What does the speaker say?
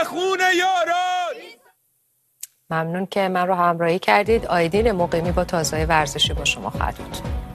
خون یاران. ممنون که من رو همراهی کردید. آیدین مقیمی با تازه‌های ورزشی با شما خواهد بود.